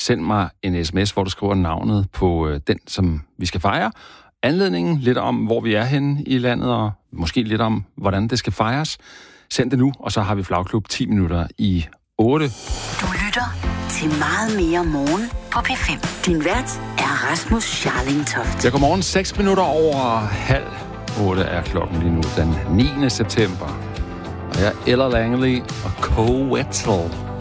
send mig en sms, hvor du skriver navnet på den, som vi skal fejre. Anledningen, lidt om, hvor vi er henne i landet, og måske lidt om, hvordan det skal fejres. Send det nu, og så har vi Flagklub 10 minutter i 8. Du lytter til Meget mere morgen på P5. Din vært er Rasmus Scharling Toft. Ja, godmorgen. 6 minutter over 7:30 er klokken lige nu, den 9. september. Og jeg er Ella Langley og Co. Wetzel.